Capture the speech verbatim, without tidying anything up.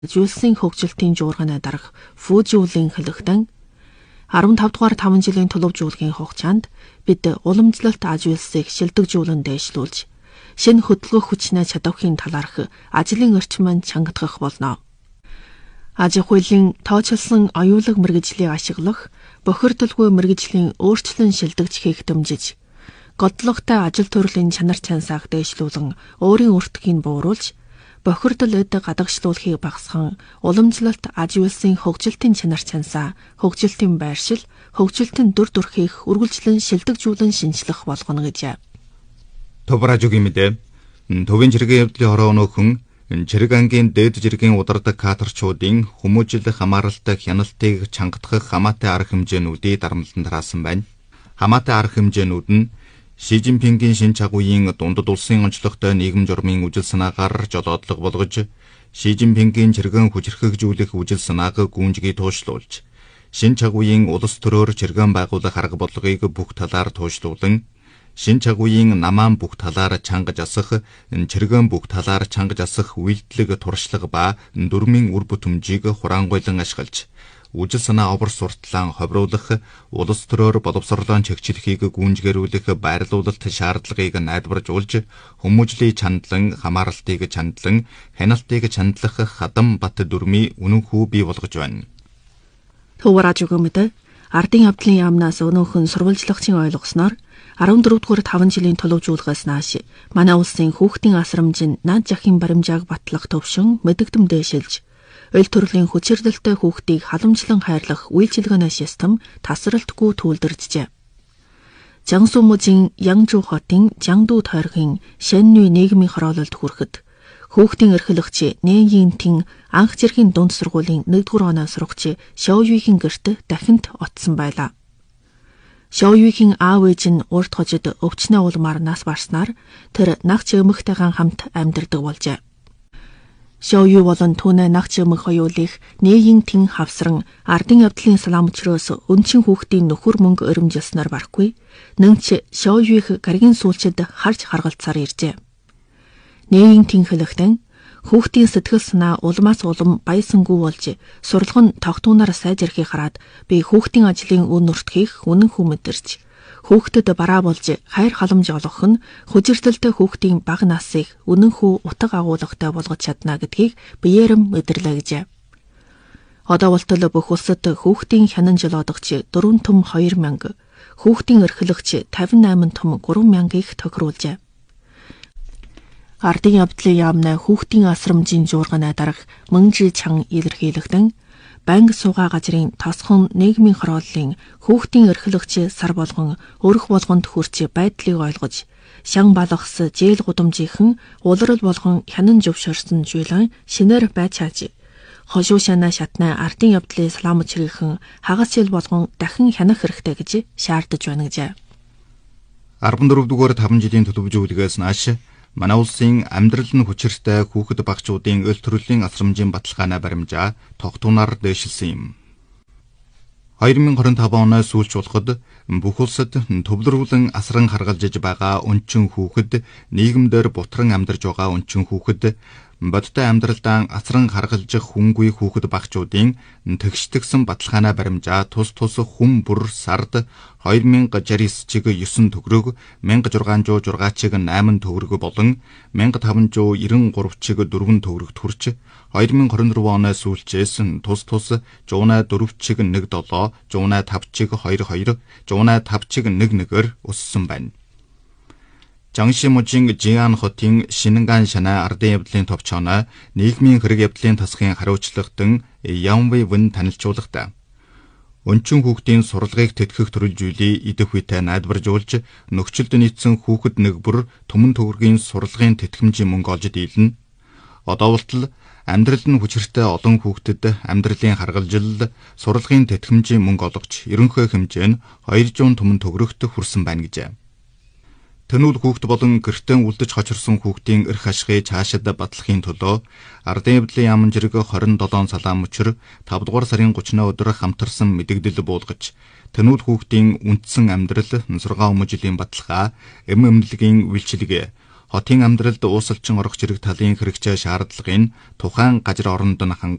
Зүйлсийн хөгжилтийн жуурганы дарга Фүжиулийн хэлэхдээ арван тав дугаар таван жилийн төлөв жуулгийн хугацаанд бид уламжлалт аж үйлсийг шилдэгжүүлэн дээшлүүлж, шинэ хөдөлгөх хүчнээ чадвархын талаарх ажлын орчмыг чангадгах болно. Аж ахуйн тооцоолсон оюулаг мэргэжлийг ашиглах, бохирдолгүй мэргэжлийн өөрчлөн шилдэгж хийх дэмжиж, годлогтой ажил төрлийн чанар чансааг дээшлүүлэн өөрийн өртгийг бууруулж, бохирдол эд гадагшлуулахыг багасган уламжлалт аж үйлсийн хөгжилтийн чанар чансаа, хөгжилтийн байршил, хөгжилтийн дүр төрхийг үргэлжлэн шилдэгжүүлэн шинжлэх болгоно гэжээ. Товражугийн мэдээ төвийн жиргэн явдлын хороо өнөөхөн жирэг ангийн дээд жиргэн удардаг каторчуудын хүмүүжил хамааралтай хяналтыг чангадах хамаатай арга хэмжээнүүдийг дарамтлан тараасан байна. Хамаатай арга хэмжээнүүд нь Ши Жинпингийн шинэ чагуугийн дундад улсын онцлогтой нийгэм журмын үжил санаагаар жолоодлого болгож, Ши Жинпингийн чиргэн хүчрхэгжүүлэх үжил санааг гүнжгий туушлуулж, шинэ чагуугийн улс төрөөр чиргэн байгуулах арга бодлогыг бүх талаар туушлуулан, шинэ чагуугийн намаан бүх талаар чангаж асах, чиргэн бүх талаар чангаж асах үйлдэлэг туршлага ба дүрмийн үр бүтэмжийг хураангуйлан ашиглаж, үжил санаа овор сурталаан ховруулах, улс төрөөр боловсролоон чигчлэхийг гүнжгэрүүлэх байрлуулалт шаардлагыг найдваржуулж, хүмүүжлийн чандлан, хамааралтыг чандлан, хяналтыг чандлах хадам бат дүрмийн үнэн хүү бий болгож байна. Төвражугийн мэдээ ардын явдлын яамнаас өнөөхөн сурвалжлагчийн ойлгосноор арван дөрөв дугаар таван жилийн төлөв жуулгаас нааш манай улсын хүүхдийн асрамжийн наад жахын баримжааг батлах төвшин мэдэгдэм дээшилж, ойл төрлийн хүчирдэлтэй хүүхдийг халамжлан хайрлах үйлчилгээний систем тасралтгүй түүлдэржжээ. Жангсу мужийн Янжу хотын Жангду тойргийн Шэннүй нийгмийн хороололд хүрэхэд хүүхдийн эрхлэгч Нэн Йинтийн анх жиргийн дунд сургуулийн нэгдүгээр оноо сурагч Шоуюигийн гэрт дахинд оцсон байлаа. Шоуюигийн аав ээж нь урд хожид өвчнөө улмаар нас барснаар тэр нагч эмэгтэйгэн хамт амьдардаг болжээ. Шоуюи болон түүний нагч эмэг хоёулыг Нэн Йинтийн хавсран ардын явдлын салаам өчрөөс өнчин хүүхдийн нөхөр мөнгө өрөмжилснээр барахгүй, нэмч Шоуюиг гаригийн сүүлчид харж харгалцаар иржээ. Нэн Йинтийн хэлэхдээ хүүхдийн сэтгэл санаа улмаас улам баясангүй болж, сурлагын тогтуунаар сайжрахыг хараад би хүүхдийн ажлын үн нуртхийг үнэн хүү мэдэрч, хүүхдэд бараа болж хайр халамж олгох нь хүчирдэлтэй хүүхдийн бага насыг үнэн хүү утга агуулгатай болгож чадна гэдгийг биеэрэм мэдэрлээ гэжээ. Одоо болтол бүх улсад хүүхдийн хянан жолоодогч дөрвөн том хоёр мянга, хүүхдийн эрхлэгч тавин найман том гурван мянгаыг тохируулжээ. Ардын явдлын яамнаа хүүхдийн асрамжийн жуурганы дарга Мөнжи Чан илэрхийлэгдэн банк суугаа газрын тосхон нийгмийн хорооллын хүүхдийн эрхлэгч сар болгон өрх болгонд хүрч байдлыг ойлгож, шан балгас зээл гудамжийнхэн улрал болгон хянан зөвшөөрсөн жуулан шинээр байж чааж, хошуу шанаа шатнаа ардын явдлын салаам өчрийнхэн хагас жил болгон дахин хянах хэрэгтэй гэж шаардаж байна гэжээ. арван дөрөв дугаар таван жилийн төлөв жуулгаас нааш манай улсын амьдрал нь хүчиртэй хүүхэд багчуудын ойл төрлийн асрамжийн баталгааны баримжаа тогтуунаар дээшилсэн юм. хоёр мянга хорин таван оноос сүүлч болоход бүх улсад төвлөрүүлэн асран харгалжиж байгаа өнчин хүүхэд, нийгэмдэр бутран амьдарж байгаа өнчин хүүхэд, бодтой амьдралдаа асран харгалжих хүнгүй хүүхэд багчуудын тэгштгсэн баталгааны баримжаа тус тус хүм бүр сард хоёр мянга шестьдесят чиг девять төгрөг, мянга шестьсот шестьдесят чиг восемь төгрөг болон мянга таван жүз девяносто три чиг четыре төгрөгт хүрч, хоёр мянга двадцать четыре оноос сүүлчээс тус тус one hundred four чиг one seven, one hundred five чиг two two, one hundred five чиг one one-ээр өссөн байна. Жангши мужийн Жиан хотын Шинэнган шанаа ардын явдлын товчооноо нийгмийн хэрэг явдлын тасгын хариуцлагатан Янвэй Вэн танилцуулгахдаа өнчин хүүхдийн сурлагыг тэтгэх төрөл зүйлийг идэх үедээ найдваржуулж, нөхцөлд нийцсэн хүүхэд нэг бүр түмэн төгрөгийн сурлагын тэтгэмжийн мөнгө олж дийлнэ. Одоо болтол амьдрал нь хүчиртэй олон хүүхдэд амьдралын харгалжил, сурлагын тэтгэмжийн мөнгө олгож, ерөнхий хэмжээ нь two hundred түмэн төгрөгт хүрсэн байна гэжээ. Тэнүүл хүүхд болон гэртэн үлдэж хочирсон хүүхдийн эрх ашигыг цаашид батлахын төлөө ардын явдлын яамн жирэг twenty-seven салаам өчир five дугаар сарын thirty өдөр хамтарсан мэдэгдэл буулгаж, тэнүүл хүүхдийн үндсэн амьдрал, нусаргаа өмжилийн баталгаа, эм эмнэлгийн үйлчилгээ, хотын амьдралд уусалчин орох зэрэг талын хэрэгцээ шаардлагын тухайн газар оронд нь